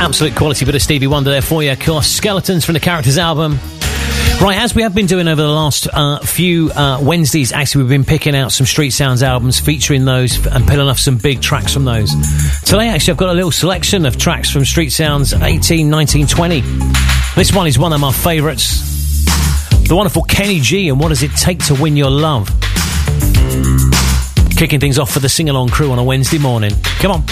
Absolute quality bit of Stevie Wonder there for you. Of course, Skeletons from the Characters album. Right, as we have been doing over the last few Wednesdays, actually, we've been picking out some Street Sounds albums, featuring those and pulling off some big tracks from those. Today, actually, I've got a little selection of tracks from Street Sounds 18, 19, 20. This one is one of my favourites. The wonderful Kenny G and What Does It Take to Win Your Love. Kicking things off for the sing-along crew on a Wednesday morning. Come on.